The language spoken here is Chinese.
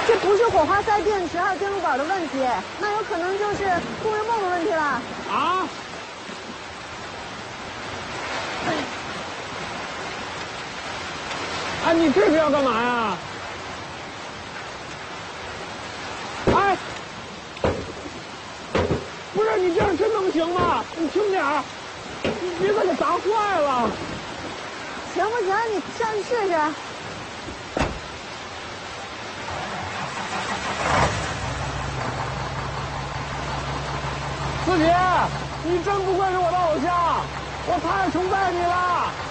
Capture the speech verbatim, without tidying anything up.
这不是火花塞电池还有电路板的问题，那有可能就是工人梦的问题了。 啊？哎，你这是要干嘛呀？哎，不是你这样真能行吗？你轻点儿，你别再给砸坏了。 行不行？你上去试试。 四姐，你真不愧是我的偶像，我太崇拜你了。